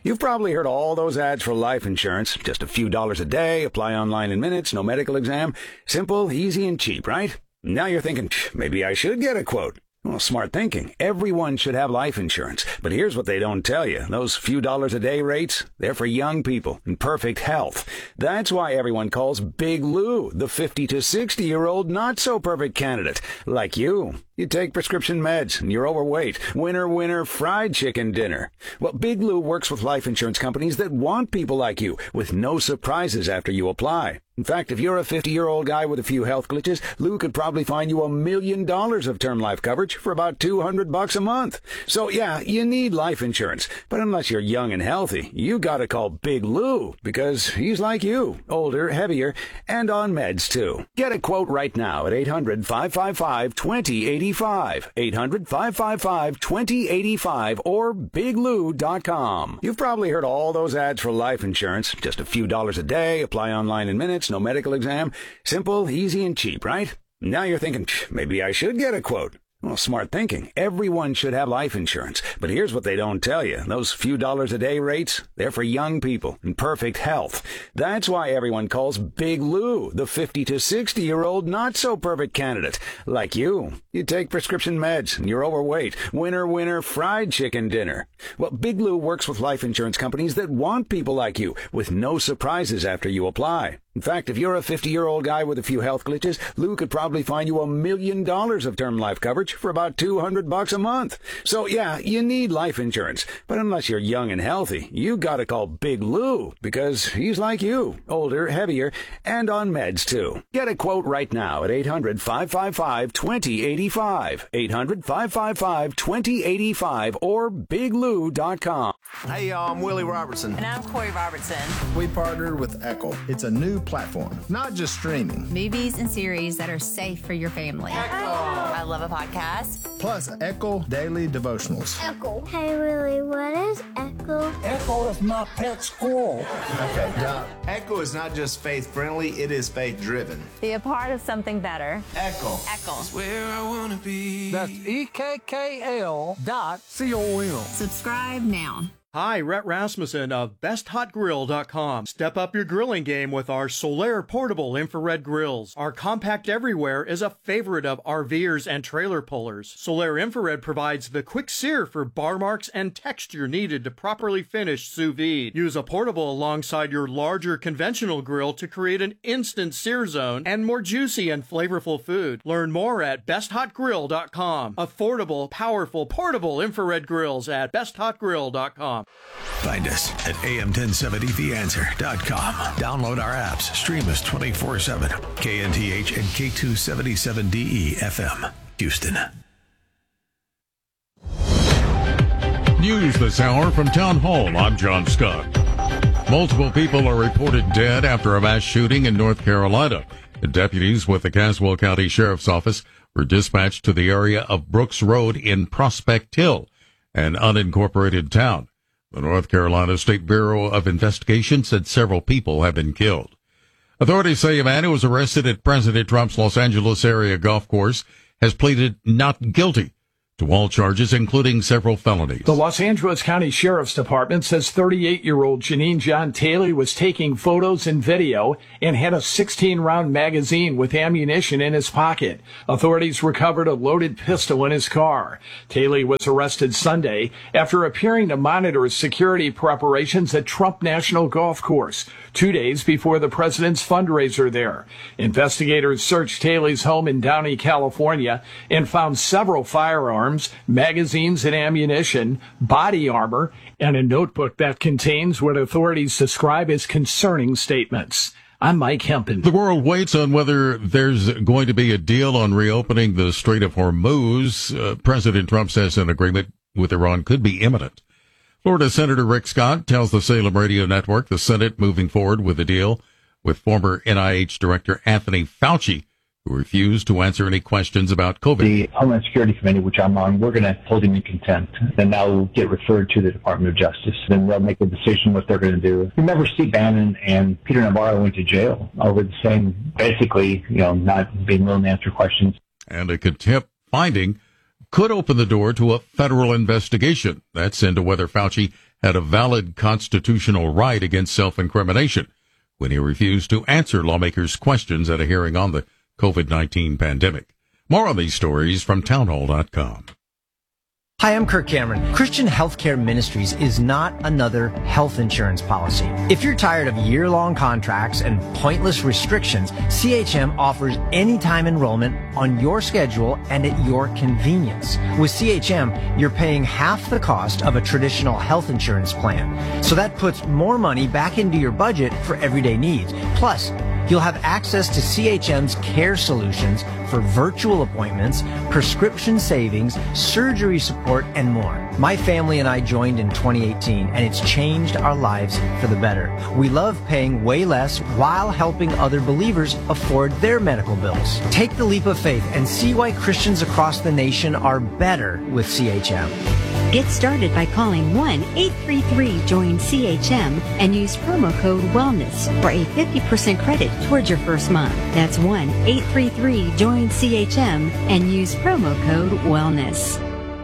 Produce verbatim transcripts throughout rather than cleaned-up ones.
You've probably heard all those ads for life insurance. Just a few dollars a day, apply online in minutes, no medical exam. Simple, easy, and cheap, right? Now you're thinking, maybe I should get a quote. Well, smart thinking. Everyone should have life insurance. But here's what they don't tell you. Those few dollars a day rates, they're for young people in perfect health. That's why everyone calls Big Lou the fifty to sixty-year-old not-so-perfect candidate, like you. You take prescription meds, and you're overweight. Winner, winner, fried chicken dinner. Well, Big Lou works with life insurance companies that want people like you, with no surprises after you apply. In fact, if you're a fifty-year-old guy with a few health glitches, Lou could probably find you a million dollars of term life coverage for about two hundred bucks a month. So yeah, you need life insurance. But unless you're young and healthy, you gotta call Big Lou, because he's like you, older, heavier, and on meds too. Get a quote right now at eight hundred, five five five, two zero eight five, eight hundred, five five five, two zero eight five, or big lou dot com. You've probably heard all those ads for life insurance. Just a few dollars a day, apply online in minutes, no medical exam. Simple, easy, and cheap, right? Now you're thinking, maybe I should get a quote. Well, smart thinking. Everyone should have life insurance. But here's what they don't tell you. Those few dollars a day rates, they're for young people in perfect health. That's why everyone calls Big Lou the fifty to sixty-year-old not-so-perfect candidate, like you. You take prescription meds, and you're overweight. Winner, winner, fried chicken dinner. Well, Big Lou works with life insurance companies that want people like you, with no surprises after you apply. In fact, if you're a fifty-year-old guy with a few health glitches, Lou could probably find you a million dollars of term life coverage for about two hundred bucks a month. So yeah, you need life insurance. But unless you're young and healthy, you gotta call Big Lou, because he's like you, older, heavier, and on meds too. Get a quote right now at eight hundred, five five five, two zero eight five, eight hundred, five five five, two zero eight five, or big lou dot com. Hey y'all, I'm Willie Robertson. And I'm Corey Robertson. We partnered with Echo. It's a new platform, not just streaming. Movies and series that are safe for your family. Echo. I love a podcast. Plus, Echo Daily Devotionals. Echo. Hey, Willie, what is Echo? Echo is my pet squirrel. Okay, Doc. Echo is not just faith-friendly, it is faith-driven. Be a part of something better. Echo. Echo. Where I wanna be. That's E K K L dot C O M. Subscribe now. Hi, Rhett Rasmussen of best hot grill dot com. Step up your grilling game with our Solaire portable infrared grills. Our compact everywhere is a favorite of RVers and trailer pullers. Solaire infrared provides the quick sear for bar marks and texture needed to properly finish sous vide. Use a portable alongside your larger conventional grill to create an instant sear zone and more juicy and flavorful food. Learn more at best hot grill dot com. Affordable, powerful, portable infrared grills at best hot grill dot com. Find us at A M ten seventy the answer dot com. Download our apps. Stream us twenty-four seven. K N T H and K two seventy-seven D E F M, Houston. News this hour from Town Hall. I'm John Scott. Multiple people are reported dead after a mass shooting in North Carolina. Deputies with the Caswell County Sheriff's Office were dispatched to the area of Brooks Road in Prospect Hill, an unincorporated town. The North Carolina State Bureau of Investigation said several people have been killed. Authorities say a man who was arrested at President Trump's Los Angeles area golf course has pleaded not guilty to all charges, including several felonies. The Los Angeles County Sheriff's Department says thirty-eight-year-old Janine John Taylor was taking photos and video and had a sixteen-round magazine with ammunition in his pocket. Authorities recovered a loaded pistol in his car. Taylor was arrested Sunday after appearing to monitor security preparations at Trump National Golf Course, two days before the president's fundraiser there. Investigators searched Taylor's home in Downey, California, and found several firearms, magazines and ammunition, body armor, and a notebook that contains what authorities describe as concerning statements. I'm Mike Hempen. The world waits on whether there's going to be a deal on reopening the Strait of Hormuz. Uh, President Trump says an agreement with Iran could be imminent. Florida Senator Rick Scott tells the Salem Radio Network the Senate moving forward with a deal with former N I H Director Anthony Fauci, who refused to answer any questions about COVID. The Homeland Security Committee, which I'm on, we're going to hold him in contempt. Then that will get referred to the Department of Justice. Then they'll make a decision what they're going to do. Remember, Steve Bannon and Peter Navarro went to jail over the same, basically, you know, not being willing to answer questions. And a contempt finding could open the door to a federal investigation. That's into whether Fauci had a valid constitutional right against self-incrimination when he refused to answer lawmakers' questions at a hearing on the COVID nineteen pandemic. More on these stories from townhall dot com. Hi, I'm Kirk Cameron. Christian Healthcare Ministries is not another health insurance policy. If you're tired of year-long contracts and pointless restrictions, C H M offers anytime enrollment on your schedule and at your convenience. With C H M, you're paying half the cost of a traditional health insurance plan. So that puts more money back into your budget for everyday needs. Plus, you'll have access to C H M's care solutions for virtual appointments, prescription savings, surgery support, and more. My family and I joined in twenty eighteen, and it's changed our lives for the better. We love paying way less while helping other believers afford their medical bills. Take the leap of faith and see why Christians across the nation are better with C H M. Get started by calling one eight three three join C H M and use promo code WELLNESS for a fifty percent credit towards your first month. That's one eight three three join C H M and use promo code WELLNESS.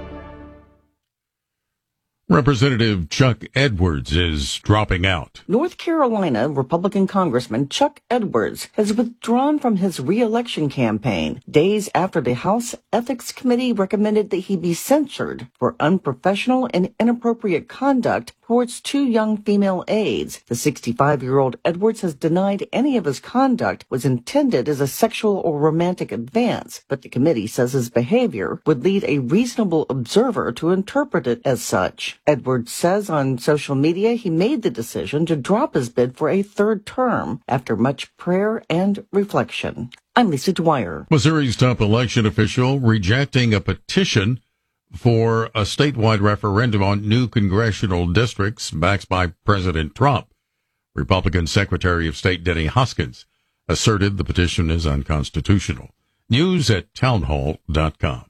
Representative Chuck Edwards is dropping out. North Carolina Republican Congressman Chuck Edwards has withdrawn from his re-election campaign days after the House Ethics Committee recommended that he be censured for unprofessional and inappropriate conduct towards two young female aides. The sixty-five-year-old Edwards has denied any of his conduct was intended as a sexual or romantic advance, but the committee says his behavior would lead a reasonable observer to interpret it as such. Edwards says on social media he made the decision to drop his bid for a third term after much prayer and reflection. I'm Lisa Dwyer. Missouri's top election official rejecting a petition for a statewide referendum on new congressional districts backed by President Trump. Republican Secretary of State Denny Hoskins asserted the petition is unconstitutional. News at townhall dot com.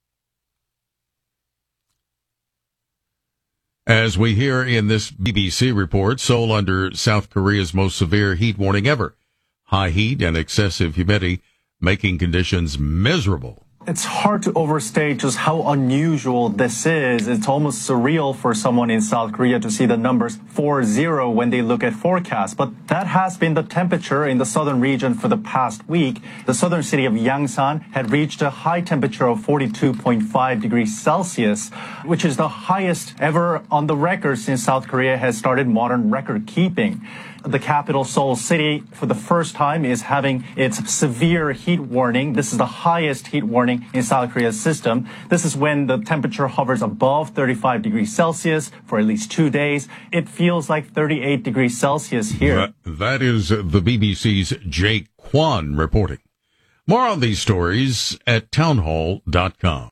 As we hear in this B B C report, Seoul under South Korea's most severe heat warning ever. High heat and excessive humidity making conditions miserable. It's hard to overstate just how unusual this is. It's almost surreal for someone in South Korea to see the numbers four zero when they look at forecasts. But that has been the temperature in the southern region for the past week. The southern city of Yangsan had reached a high temperature of forty-two point five degrees Celsius, which is the highest ever on the record since South Korea has started modern record keeping. The capital, Seoul City, for the first time is having its severe heat warning. This is the highest heat warning in South Korea's system. This is when the temperature hovers above thirty-five degrees Celsius for at least two days. It feels like thirty-eight degrees Celsius here. That, that is the B B C's Jake Kwan reporting. More on these stories at townhall dot com.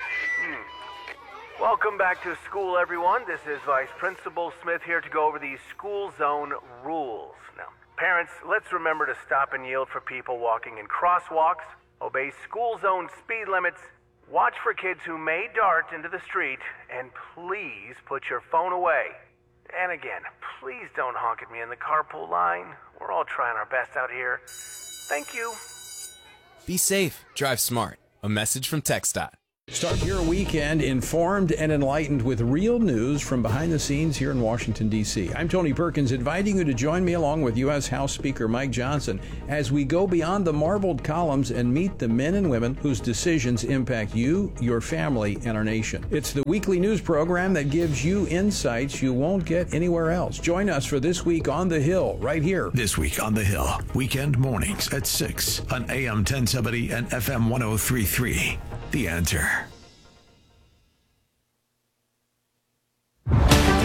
Welcome back to school, everyone. This is Vice Principal Smith here to go over the school zone rules. Now, parents, let's remember to stop and yield for people walking in crosswalks, obey school zone speed limits, watch for kids who may dart into the street, and please put your phone away. And again, please don't honk at me in the carpool line. We're all trying our best out here. Thank you. Be safe. Drive smart. A message from TxDOT. Start your weekend informed and enlightened with real news from behind the scenes here in Washington, D C I'm Tony Perkins, inviting you to join me along with U S House Speaker Mike Johnson as we go beyond the marbled columns and meet the men and women whose decisions impact you, your family, and our nation. It's the weekly news program that gives you insights you won't get anywhere else. Join us for This Week on the Hill, right here. This Week on the Hill, weekend mornings at six on A M ten seventy and F M one oh three point three. The Answer. In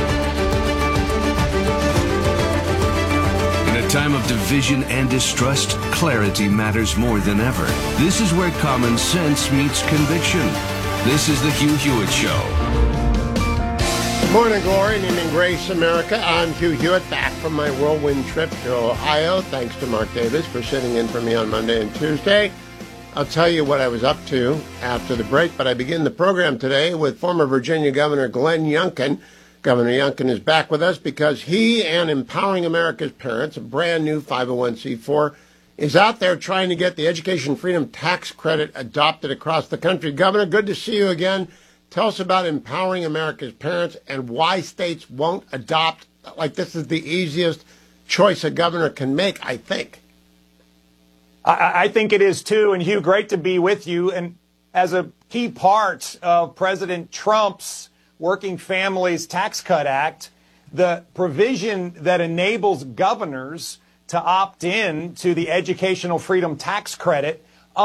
a time of division and distrust, clarity matters more than ever. This is where common sense meets conviction. This is the Hugh Hewitt Show. Good morning, glory, and evening, grace, America. I'm Hugh Hewitt, back from my whirlwind trip to Ohio. Thanks to Mark Davis for sitting in for me on Monday and Tuesday. I'll tell you what I was up to after the break, but I begin the program today with former Virginia Governor Glenn Youngkin. Governor Youngkin is back with us because he and Empowering America's Parents, a brand new five oh one c four, is out there trying to get the Education Freedom Tax Credit adopted across the country. Governor, good to see you again. Tell us about empowering America's parents and why states won't adopt. Like, this is the easiest choice a governor can make, I think. I, I think it is, too. And, Hugh, great to be with you. And as a key part of President Trump's Working Families Tax Cut Act, the provision that enables governors to opt in to the Educational Freedom Tax Credit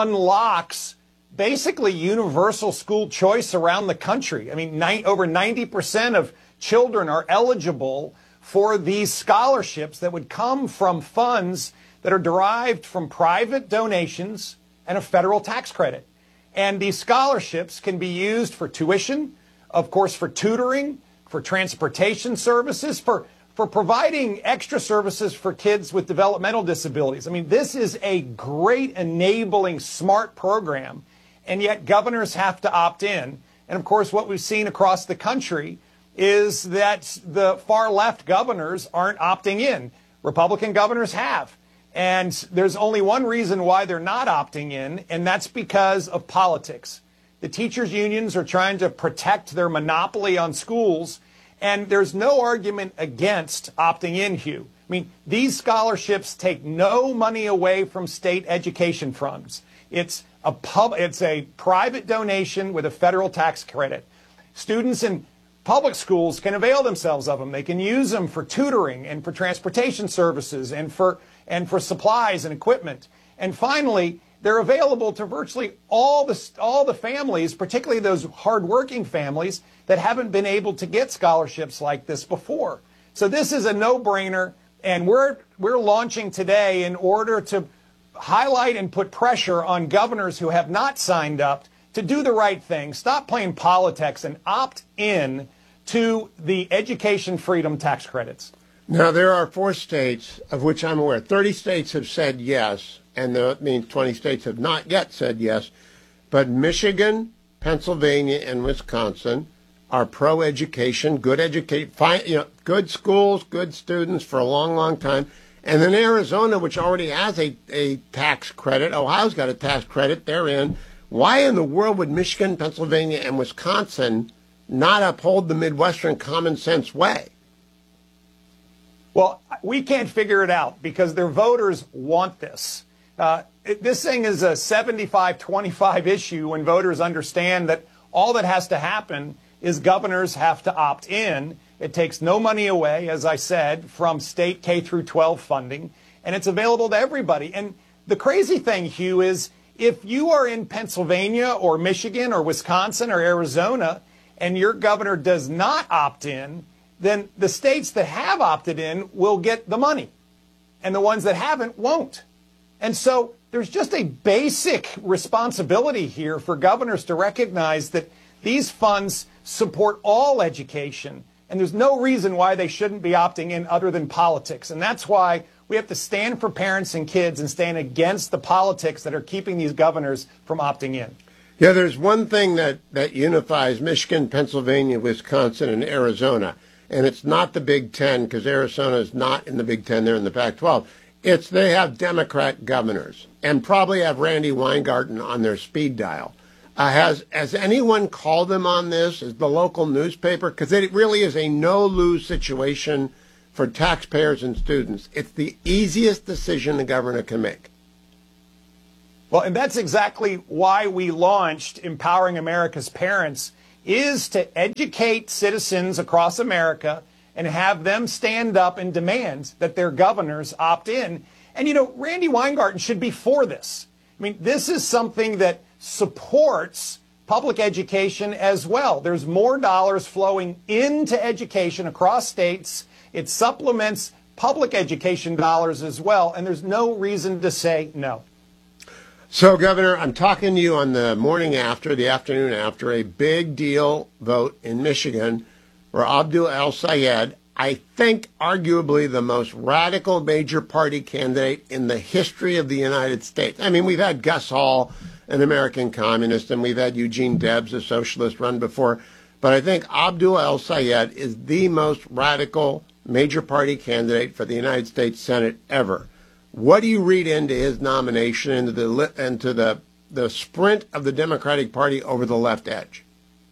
unlocks basically universal school choice around the country. I mean, ni- over ninety percent of children are eligible for these scholarships that would come from funds that are derived from private donations and a federal tax credit. And these scholarships can be used for tuition, of course, for tutoring, for transportation services, for for providing extra services for kids with developmental disabilities. I mean, this is a great enabling, smart program, and yet governors have to opt in. And of course, what we've seen across the country is that the far left governors aren't opting in. Republican governors have. And there's only one reason why they're not opting in, and that's because of politics. The teachers' unions are trying to protect their monopoly on schools, and there's no argument against opting in, Hugh. I mean, these scholarships take no money away from state education funds. It's a pub, it's a private donation with a federal tax credit. Students in public schools can avail themselves of them. They can use them for tutoring and for transportation services and for and for supplies and equipment. And finally, they're available to virtually all the all the families, particularly those hardworking families that haven't been able to get scholarships like this before. So this is a no-brainer, and we're we're launching today in order to highlight and put pressure on governors who have not signed up to do the right thing, stop playing politics, and opt in to the education freedom tax credits. Now, there are four states of which I'm aware. thirty states have said yes, and that means twenty states have not yet said yes. But Michigan, Pennsylvania, and Wisconsin are pro-education, good educate, fine, you know, good schools, good students for a long, long time. And then Arizona, which already has a, a tax credit, Ohio's got a tax credit, they're in. Why in the world would Michigan, Pennsylvania, and Wisconsin not uphold the Midwestern common sense way? Well, we can't figure it out because their voters want this. Uh, it, this thing is a seventy-five twenty-five issue when voters understand that all that has to happen is governors have to opt in. It takes no money away, as I said, from state K through twelve funding, and it's available to everybody. And the crazy thing, Hugh, is if you are in Pennsylvania or Michigan or Wisconsin or Arizona and your governor does not opt in, then the states that have opted in will get the money, and the ones that haven't won't. And so there's just a basic responsibility here for governors to recognize that these funds support all education, and there's no reason why they shouldn't be opting in other than politics. And that's why we have to stand for parents and kids and stand against the politics that are keeping these governors from opting in. Yeah, there's one thing that, that unifies Michigan, Pennsylvania, Wisconsin, and Arizona, and it's not the Big Ten, because Arizona is not in the Big Ten, they're in the Pac twelve. It's they have Democrat governors and probably have Randy Weingarten on their speed dial. Uh, has has anyone called them on this? Is the local newspaper? Because it really is a no-lose situation for taxpayers and students. It's the easiest decision the governor can make. Well, and that's exactly why we launched Empowering America's Parents, is to educate citizens across America and have them stand up and demand that their governors opt in. And, you know, Randy Weingarten should be for this. I mean, this is something that supports public education as well. There's more dollars flowing into education across states. It supplements public education dollars as well, and there's no reason to say no. So, Governor, I'm talking to you on the morning after, the afternoon after, a big deal vote in Michigan where Abdul El-Sayed, I think arguably the most radical major party candidate in the history of the United States. I mean, we've had Gus Hall, an American communist, and we've had Eugene Debs, a socialist, run before. But I think Abdul El-Sayed is the most radical major party candidate for the United States Senate ever. What do you read into his nomination, into the into the the sprint of the Democratic Party over the left edge?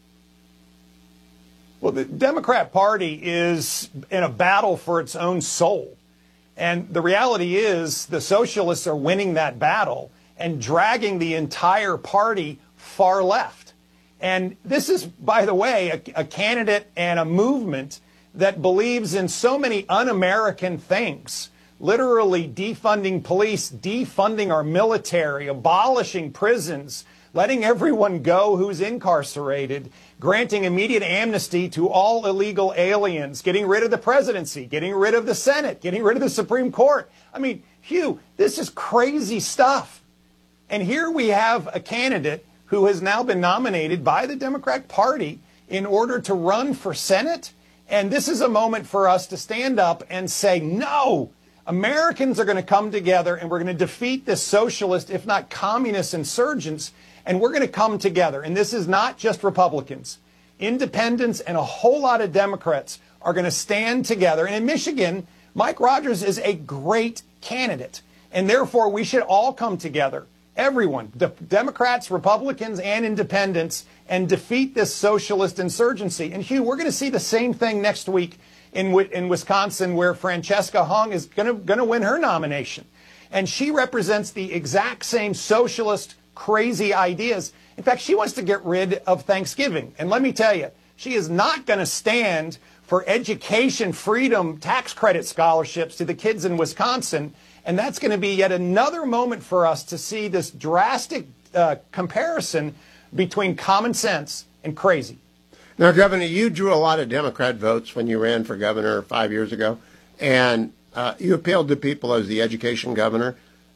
Well, the Democrat Party is in a battle for its own soul. And the reality is the socialists are winning that battle and dragging the entire party far left. And this is, by the way, a, a candidate and a movement that believes in so many un-American things, literally defunding police, defunding our military, abolishing prisons, letting everyone go who's incarcerated, granting immediate amnesty to all illegal aliens, getting rid of the presidency, getting rid of the Senate, getting rid of the Supreme Court. I mean, Hugh, this is crazy stuff. And here we have a candidate who has now been nominated by the Democratic Party in order to run for Senate. And this is a moment for us to stand up and say, no, Americans are going to come together and we're going to defeat this socialist, if not communist insurgents. And we're going to come together. And this is not just Republicans. Independents and a whole lot of Democrats are going to stand together. And in Michigan, Mike Rogers is a great candidate. And therefore, we should all come together, everyone, the Democrats, Republicans, and independents, and defeat this socialist insurgency. And Hugh, we're going to see the same thing next week in, in Wisconsin, where Francesca Hung is going to, going to win her nomination. And she represents the exact same socialist crazy ideas. In fact, she wants to get rid of Thanksgiving. And let me tell you, she is not going to stand for education freedom tax credit scholarships to the kids in Wisconsin. And that's going to be yet another moment for us to see this drastic uh, comparison between common sense and crazy. Now, Governor, you drew a lot of Democrat votes when you ran for governor five years ago, and uh, you appealed to people as the education governor.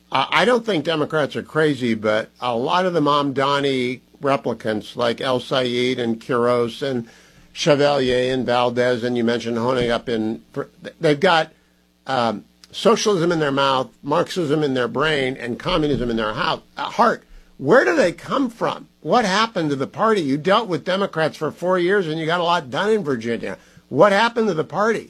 I don't think Democrats are crazy, but a lot of the Mamdani replicants like El Sayed and Quiros and Chevalier and Valdez, and you mentioned Honig up in, they've got um, socialism in their mouth, Marxism in their brain, and communism in their house, uh, heart. Where do they come from? What happened to the party? You dealt with Democrats for four years and you got a lot done in Virginia. What happened to the party?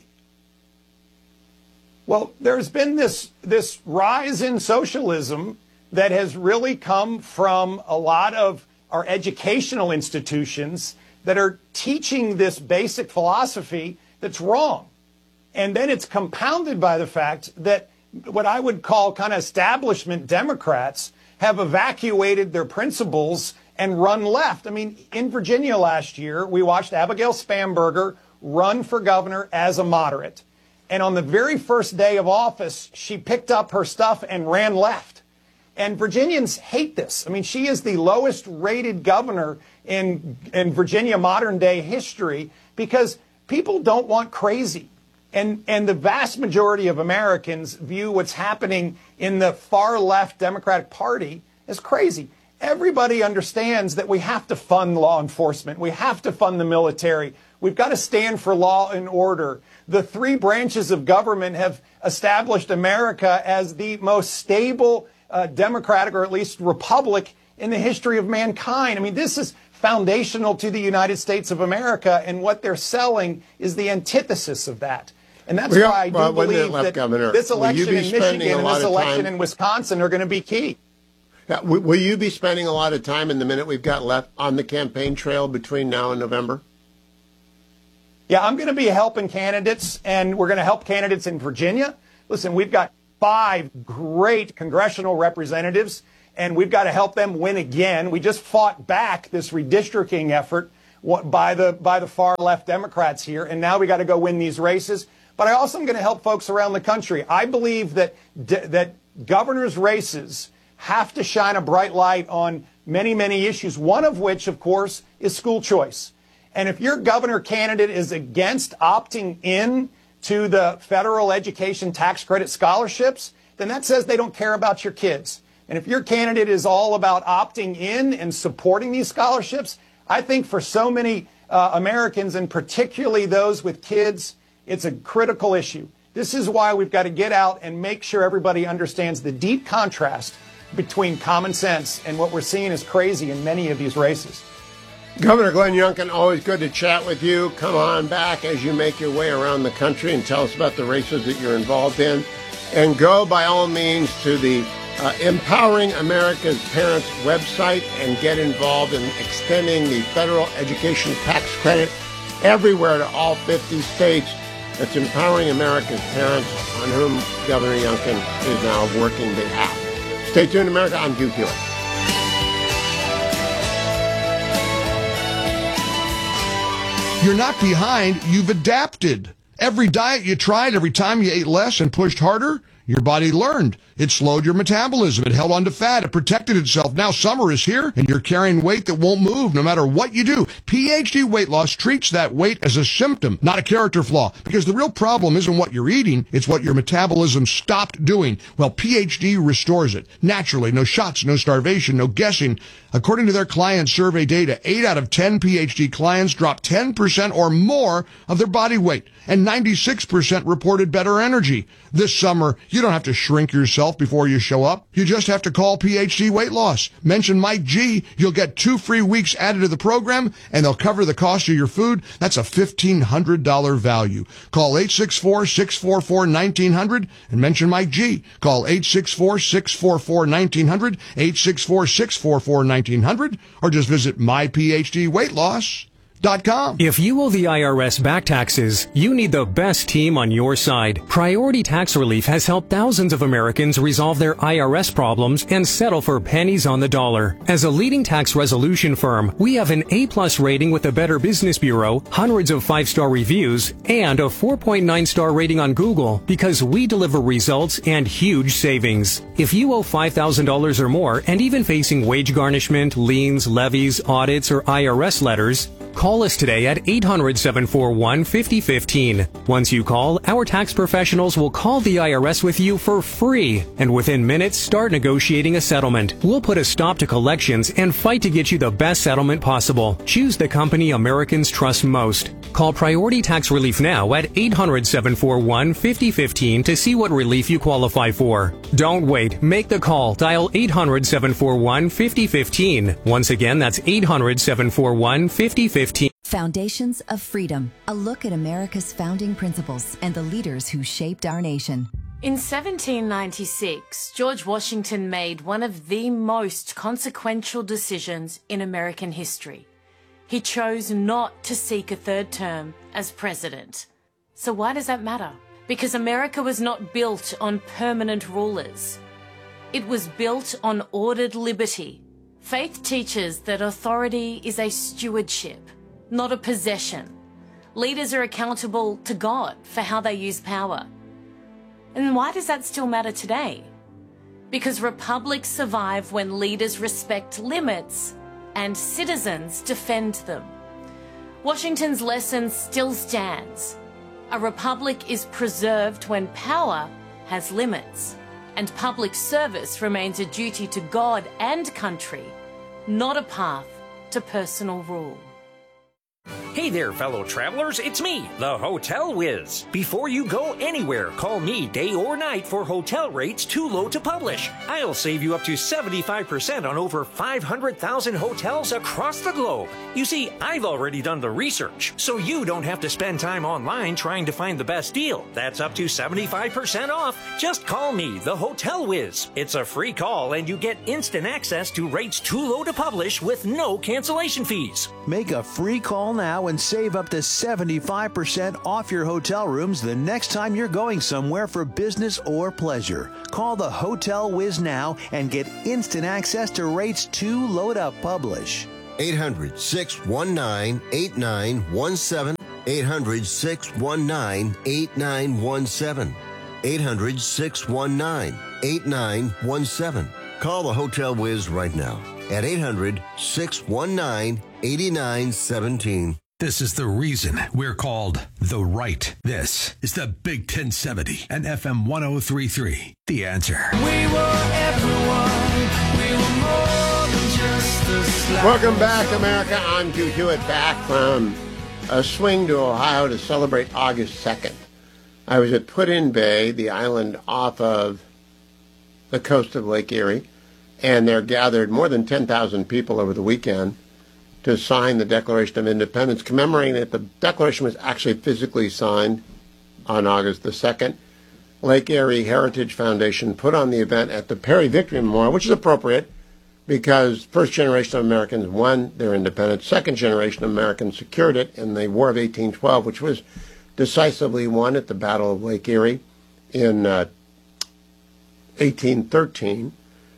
Well, there's been this this rise in socialism that has really come from a lot of our educational institutions that are teaching this basic philosophy that's wrong. And then it's compounded by the fact that what I would call kind of establishment Democrats have evacuated their principles and run left. I mean, in Virginia last year, we watched Abigail Spanberger run for governor as a moderate. And on the very first day of office, she picked up her stuff and ran left. And Virginians hate this. I mean, she is the lowest rated governor in, in Virginia modern day history because people don't want crazy. And, and the vast majority of Americans view what's happening in the far left Democratic Party as crazy. Everybody understands that we have to fund law enforcement. We have to fund the military. We've got to stand for law and order. The three branches of government have established America as the most stable uh, democratic, or at least republic, in the history of mankind. I mean, this is foundational to the United States of America, and what they're selling is the antithesis of that. And that's well, why I do well, believe left, that Governor, this election in Michigan and this election time... in Wisconsin are going to be key. Yeah, will you be spending a lot of time in the minute we've got left on the campaign trail between now and November? Yeah, I'm going to be helping candidates, and we're going to help candidates in Virginia. Listen, we've got five great congressional representatives, and we've got to help them win again. We just fought back this redistricting effort by the by the far left Democrats here, and now we got to go win these races. But I also am going to help folks around the country. I believe that that governors' races have to shine a bright light on many, many issues, one of which, of course, is school choice. And if your governor candidate is against opting in to the federal education tax credit scholarships, then that says they don't care about your kids. And if your candidate is all about opting in and supporting these scholarships, I think for so many uh, Americans, and particularly those with kids, it's a critical issue. This is why we've got to get out and make sure everybody understands the deep contrast between common sense and what we're seeing as crazy in many of these races. Governor Glenn Youngkin, always good to chat with you. Come on back as you make your way around the country and tell us about the races that you're involved in. And go, by all means, to the uh, Empowering America's Parents website and get involved in extending the federal education tax credit everywhere to all fifty states. That's Empowering America's Parents, on whom Governor Youngkin is now working behalf. Stay tuned, America. I'm Hugh Hewitt. You're not behind, you've adapted. Every diet you tried, every time you ate less and pushed harder, your body learned. It slowed your metabolism. It held on to fat. It protected itself. Now summer is here, and you're carrying weight that won't move no matter what you do. P H D Weight Loss treats that weight as a symptom, not a character flaw, because the real problem isn't what you're eating, it's what your metabolism stopped doing. Well, P H D restores it. Naturally, no shots, no starvation, no guessing. According to their client survey data, eight out of ten P H D clients dropped ten percent or more of their body weight, and ninety-six percent reported better energy. This summer, you don't have to shrink yourself before you show up. You just have to call P H D Weight Loss. Mention Mike G. You'll get two free weeks added to the program, and they'll cover the cost of your food. That's a fifteen hundred dollars value. Call eight six four, six four four, one nine zero zero and mention Mike G. Call eight six four, six four four, one nine zero zero, eight six four, six four four, one nine zero zero, or just visit my p h d weight loss dot com. If you owe the I R S back taxes, you need the best team on your side. Priority Tax Relief has helped thousands of Americans resolve their I R S problems and settle for pennies on the dollar. As a leading tax resolution firm, we have an A-plus rating with the Better Business Bureau, hundreds of five-star reviews, and a four point nine star rating on Google because we deliver results and huge savings. If you owe five thousand dollars or more and even facing wage garnishment, liens, levies, audits, or I R S letters, call us today at eight hundred, seven four one, five oh one five. Once you call, our tax professionals will call the I R S with you for free, and within minutes start negotiating a settlement. We'll put a stop to collections and fight to get you the best settlement possible. Choose the company Americans trust most. Call Priority Tax Relief now at eight hundred, seven four one, five oh one five to see what relief you qualify for. Don't wait. Make the call. Dial eight hundred, seven four one, five oh one five. Once again, that's eight hundred, seven four one, five oh one five. Foundations of Freedom, a look at America's founding principles and the leaders who shaped our nation. In seventeen ninety-six, George Washington made one of the most consequential decisions in American history. He chose not to seek a third term as president. So why does that matter? Because America was not built on permanent rulers. It was built on ordered liberty. Faith teaches that authority is a stewardship, not a possession. Leaders are accountable to God for how they use power. And why does that still matter today? Because republics survive when leaders respect limits and citizens defend them. Washington's lesson still stands. A republic is preserved when power has limits, and public service remains a duty to God and country, not a path to personal rule. Hey there, fellow travelers, it's me, the Hotel Whiz. Before you go anywhere, call me day or night for hotel rates too low to publish. I'll save you up to seventy-five percent on over five hundred thousand hotels across the globe. You see, I've already done the research, so you don't have to spend time online trying to find the best deal. That's up to seventy-five percent off. Just call me, the Hotel Whiz. It's a free call and you get instant access to rates too low to publish with no cancellation fees. Make a free call now and save up to seventy-five percent off your hotel rooms the next time you're going somewhere for business or pleasure. Call the Hotel Whiz now and get instant access to rates too low to publish. eight hundred, six one nine, eight nine one seven. eight hundred, six one nine, eight nine one seven. eight hundred, six one nine, eight nine one seven. Call the Hotel Whiz right now at eight hundred, six one nine, eight nine one seven. This is the reason we're called The Right. This is the Big ten seventy and F M ten thirty-three. The Answer. We were everyone. We were more than just a slide. Welcome back, America. I'm Hugh Hewitt, back from a swing to Ohio to celebrate August second. I was at Put-in-Bay, the island off of the coast of Lake Erie, and there gathered more than ten thousand people over the weekend to sign the Declaration of Independence, commemorating that the Declaration was actually physically signed on August the second. Lake Erie Heritage Foundation put on the event at the Perry Victory Memorial, which is appropriate because first generation of Americans won their independence. Second generation of Americans secured it in the War of eighteen twelve, which was decisively won at the Battle of Lake Erie in uh, eighteen thirteen.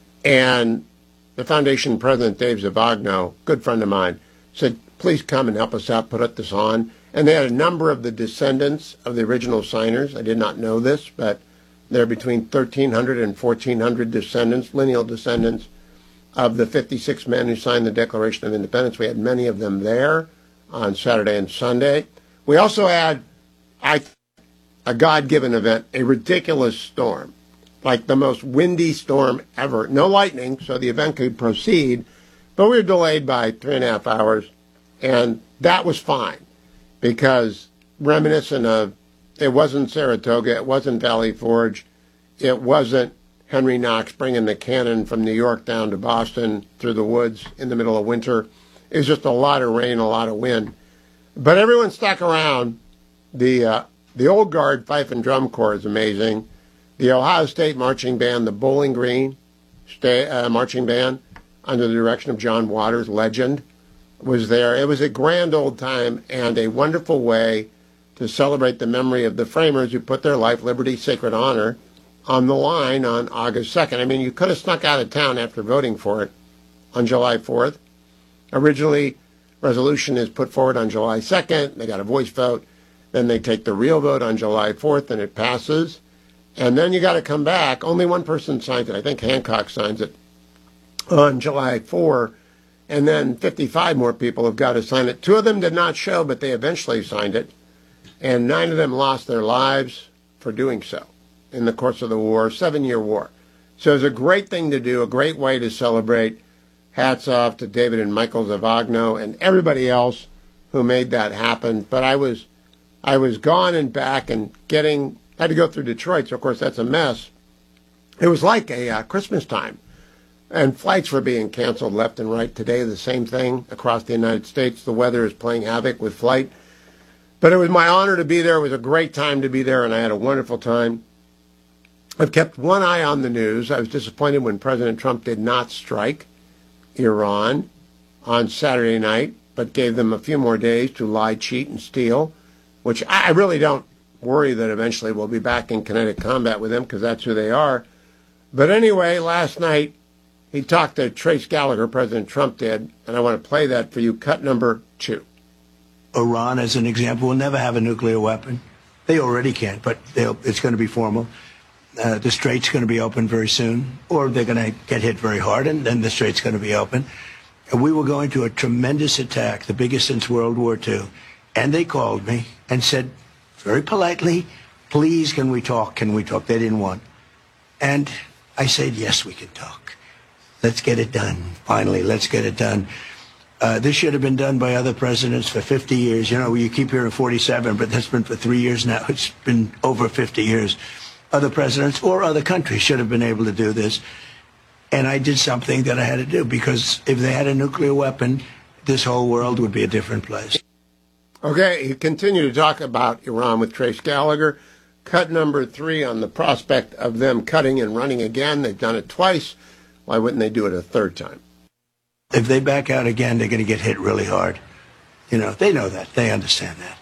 And the foundation president, Dave Zavagno, good friend of mine, said, please come and help us out, put this on. And they had a number of the descendants of the original signers. I did not know this, but there are between thirteen hundred and fourteen hundred descendants, lineal descendants, of the fifty-six men who signed the Declaration of Independence. We had many of them there on Saturday and Sunday. We also had I, a God-given event, a ridiculous storm, like the most windy storm ever. No lightning, so the event could proceed, but we were delayed by three and a half hours, and that was fine because reminiscent of, it wasn't Saratoga, it wasn't Valley Forge, it wasn't Henry Knox bringing the cannon from New York down to Boston through the woods in the middle of winter. It was just a lot of rain, a lot of wind. But everyone stuck around. The uh, the Old Guard Fife and Drum Corps is amazing. The Ohio State Marching Band, the Bowling Green State, uh, Marching Band, under the direction of John Waters, legend, was there. It was a grand old time and a wonderful way to celebrate the memory of the framers who put their life, liberty, sacred honor on the line on August second. I mean, you could have snuck out of town after voting for it on July fourth. Originally, resolution is put forward on July second. They got a voice vote. Then they take the real vote on July fourth, and it passes. And then you got to come back. Only one person signs it. I think Hancock signs it on July fourth. And then fifty-five more people have got to sign it. Two of them did not show, but they eventually signed it. And nine of them lost their lives for doing so in the course of the war, seven-year war. So it's a great thing to do, a great way to celebrate. Hats off to David and Michael Zavagno and everybody else who made that happen. But I was I was gone and back and getting, had to go through Detroit, so of course that's a mess. It was like a uh, Christmas time. And flights were being canceled left and right. Today, the same thing across the United States. The weather is playing havoc with flight. But it was my honor to be there. It was a great time to be there, and I had a wonderful time. I've kept one eye on the news. I was disappointed when President Trump did not strike Iran on Saturday night, but gave them a few more days to lie, cheat, and steal, which I really don't worry that eventually we'll be back in kinetic combat with them because that's who they are. But anyway, last night, he talked to Trace Gallagher, President Trump did, and I want to play that for you. Cut number two. Iran, as an example, will never have a nuclear weapon. They already can't, but it's going to be formal. Uh, the Strait's going to be open very soon, or they're going to get hit very hard, and then the Strait's going to be open. And we were going to a tremendous attack, the biggest since World War Two. And they called me and said, very politely, please, can we talk? Can we talk? They didn't want. And I said, yes, we can talk. Let's get it done. Finally, let's get it done. Uh, this should have been done by other presidents for fifty years. You know, you keep hearing forty-seven, but that's been for three years now. It's been over fifty years. Other presidents or other countries should have been able to do this. And I did something that I had to do because if they had a nuclear weapon, this whole world would be a different place. Okay, you continue to talk about Iran with Trace Gallagher. Cut number three on the prospect of them cutting and running again. They've done it twice. Why wouldn't they do it a third time? If they back out again, they're going to get hit really hard. You know, they know that. They understand that.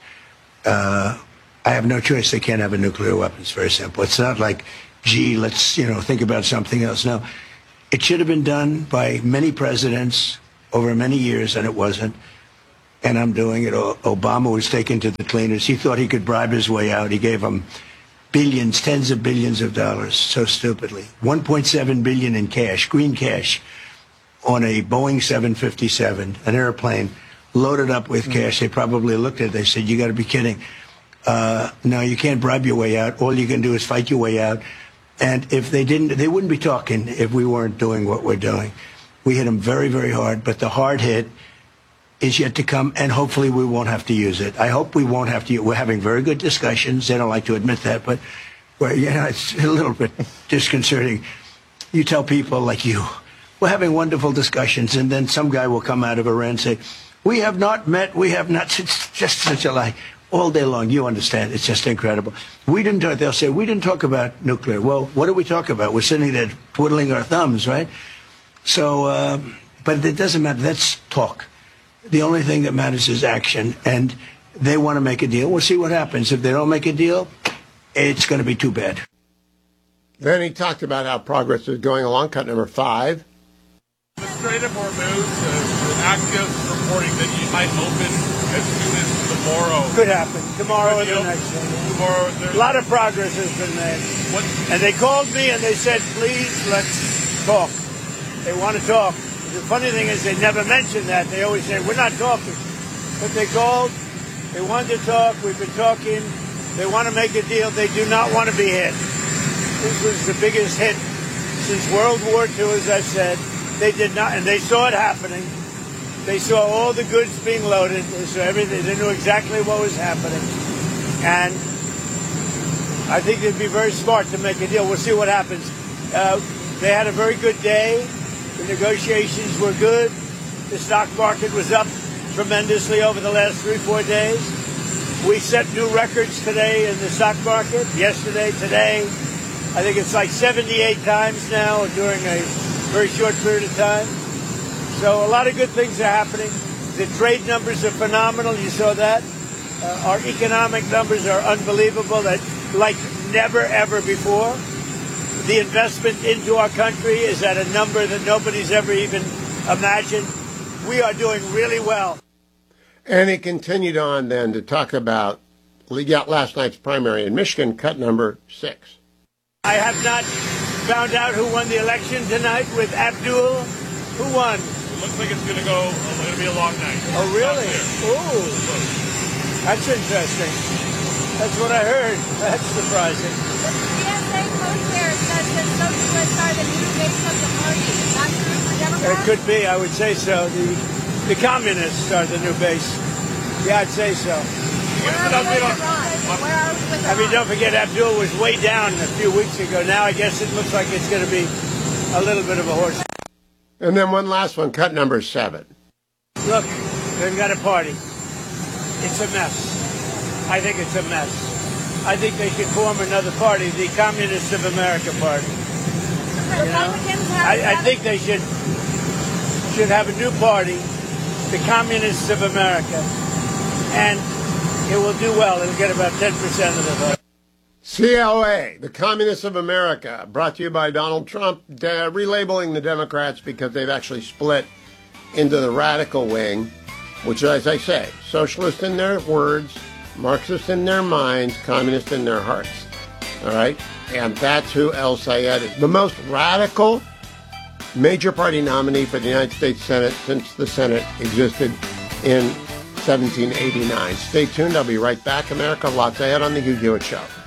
Uh, I have no choice. They can't have a nuclear weapon. It's very simple. It's not like, gee, let's, you know, think about something else. No, it should have been done by many presidents over many years, and it wasn't. And I'm doing it. O- Obama was taken to the cleaners. He thought he could bribe his way out. He gave them billions, tens of billions of dollars, so stupidly. one point seven billion dollars in cash, green cash, on a Boeing seven fifty-seven, an airplane loaded up with cash. They probably looked at it. They said, you got to be kidding. Uh, no, you can't bribe your way out. All you can do is fight your way out. And if they didn't, they wouldn't be talking if we weren't doing what we're doing. We hit them very, very hard, but the hard hit is yet to come, and hopefully we won't have to use it. I hope we won't have to. We're having very good discussions. They don't like to admit that, but well, you know, it's a little bit disconcerting. You tell people like you, we're having wonderful discussions, and then some guy will come out of Iran and say, we have not met, we have not, it's just such a lie. all day long. You understand. It's just incredible. We didn't talk, they'll say, we didn't talk about nuclear. Well, what did we talk about? We're sitting there twiddling our thumbs, right? So, uh, but it doesn't matter. That's talk. The only thing that matters is action. And they want to make a deal. We'll see what happens. If they don't make a deal, it's going to be too bad. Then he talked about how progress is going along. Cut number five. The Strait of Hormuz, uh, Axios is reporting that you might open as soon as tomorrow. Could happen. Tomorrow or the next day. Tomorrow. A lot of progress has been made. What? And they called me and they said, please, let's talk. They want to talk. The funny thing is they never mention that. They always say, we're not talking. But they called. They wanted to talk. We've been talking. They want to make a deal. They do not want to be hit. This was the biggest hit since World War Two, as I've said. They did not, and they saw it happening. They saw all the goods being loaded. They saw everything. They knew exactly what was happening. And I think they'd be very smart to make a deal. We'll see what happens. Uh, they had a very good day. The negotiations were good. The stock market was up tremendously over the last three, four days. We set new records today in the stock market. Yesterday, today. I think it's like seventy-eight times now during a very short period of time. So a lot of good things are happening. The trade numbers are phenomenal. You saw that. Uh, our economic numbers are unbelievable, that like never, ever before. The investment into our country is at a number that nobody's ever even imagined. We are doing really well. And he continued on then to talk about last night's primary in Michigan, cut number six. I have not found out who won the election tonight with Abdul. Who won? It looks like it's going to go, it's going to be a long night. Oh, really? Ooh. That's interesting. That's what I heard. That's surprising. The P S A co-chair says that socialists are the new base of the party. Is that true for Democrats? It could be. I would say so. The, the communists are the new base. Yeah, I'd say so. Where are we with Iran? Where are we with Iran? I mean, don't forget, Abdul was way down a few weeks ago. Now I guess it looks like it's going to be a little bit of a horse. And then one last one, cut number seven. Look, they've got a party. It's a mess. I think it's a mess. I think they should form another party, the Communists of America Party. You know? I, I think they should should have a new party, the Communists of America, and it will do well. It'll get about ten percent of the vote. C L A, the Communists of America, brought to you by Donald Trump, de- relabeling the Democrats because they've actually split into the radical wing, which, as I say, socialist in their words, Marxist in their minds, communist in their hearts. All right? And that's who El Sayed is. The most radical major party nominee for the United States Senate since the Senate existed in seventeen eighty-nine. Stay tuned. I'll be right back. America, lots ahead on The Hugh Hewitt Show.